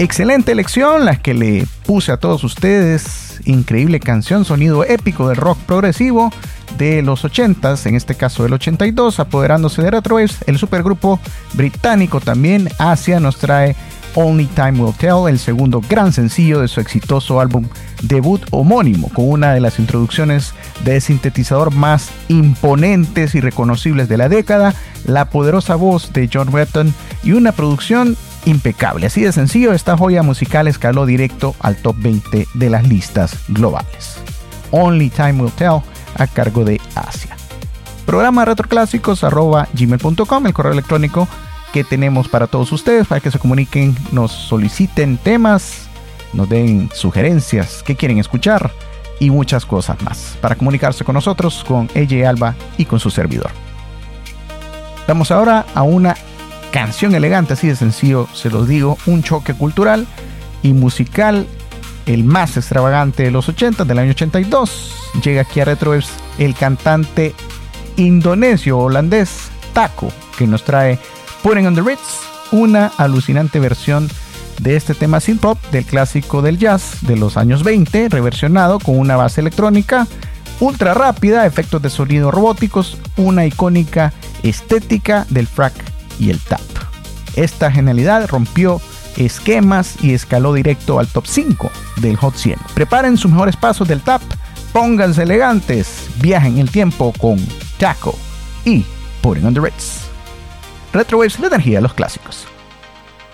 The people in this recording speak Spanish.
Excelente elección la que le puse a todos ustedes. Increíble canción, sonido épico del rock progresivo de los 80s, en este caso del 82, apoderándose de Retrowaves. El supergrupo británico también Asia nos trae Only Time Will Tell, el segundo gran sencillo de su exitoso álbum debut homónimo, con una de las introducciones de sintetizador más imponentes y reconocibles de la década, la poderosa voz de John Wetton y una producción impecable. Así de sencillo, esta joya musical escaló directo al top 20 de las listas globales. Only Time Will Tell, a cargo de Asia. Programa retroclásicos@gmail.com, el correo electrónico que tenemos para todos ustedes, para que se comuniquen, nos soliciten temas, nos den sugerencias, qué quieren escuchar y muchas cosas más, para comunicarse con nosotros, con ella Alba y con su servidor. Vamos ahora a una canción elegante, así de sencillo se los digo, un choque cultural y musical, el más extravagante de los 80, del año 82. Llega aquí a Retrowaves el cantante indonesio holandés Taco, que nos trae Putting on the Ritz, una alucinante versión de este tema synth pop del clásico del jazz de los años 20, reversionado con una base electrónica ultra rápida, efectos de sonido robóticos, una icónica estética del frac y el tap. Esta genialidad rompió esquemas y escaló directo al top 5 del Hot 100. Preparen sus mejores pasos del tap, pónganse elegantes, viajen el tiempo con Taco y Putting on the Ritz. Retrowaves, la energía de los clásicos.